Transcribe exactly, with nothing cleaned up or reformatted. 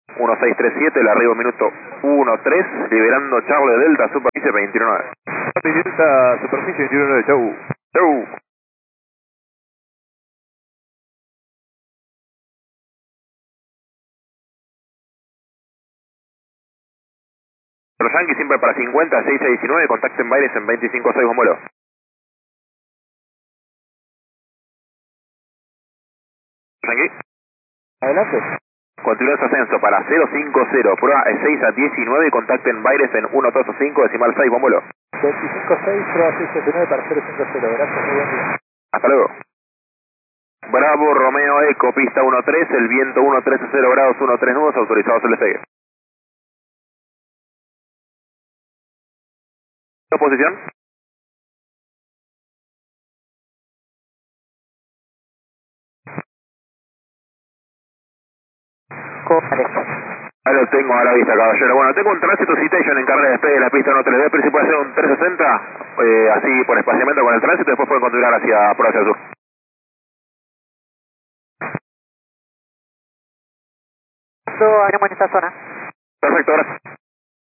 uno seis tres siete, el arribo minuto uno tres, liberando Charlie Delta, superficie veintiuno nueve. Charlie Delta, superficie veintiuno nueve, chau. Chau. Los Yankees siempre para cincuenta, seis a diecinueve, contacten Baires en veinticinco seis, buen vuelo. Yankee. Adelante. Continúa su ascenso para cero cinco cero, prueba seis a diecinueve y contacten Baires en uno dos cinco, decimal seis, buen vuelo. veinticinco seis, prueba seis a diecinueve para cero cinco cero, gracias, muy buen día. Hasta luego. Bravo, Romeo Eco, pista uno tres, el viento uno trece cero grados, uno tres nudos, autorizados el despegue. ¿Qué posición? ¿Cómo parece? Ahí lo tengo a la vista, caballero. Bueno, tengo un tránsito citation en carga de despegue de la pista uno tres, ver si puede hacer un trescientos sesenta, eh, así por espaciamiento con el tránsito, después pueden continuar hacia, por hacia el sur. ¿Cuánto haremos en esta zona? Perfecto, gracias.